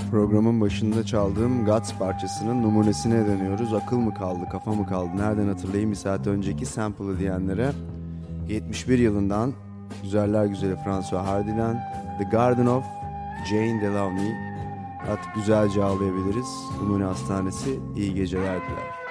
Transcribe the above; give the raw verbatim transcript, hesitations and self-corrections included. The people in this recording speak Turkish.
Programın başında çaldığım Guts parçasının numunesine dönüyoruz. Akıl mı kaldı, kafa mı kaldı, nereden hatırlayayım bir saat önceki sample'ı diyenlere. yetmiş bir yılından güzeller güzeli François Hardy'den The Garden of Jane Delaunay. Artık güzelce ağlayabiliriz. Numune Hastanesi iyi geceler diler.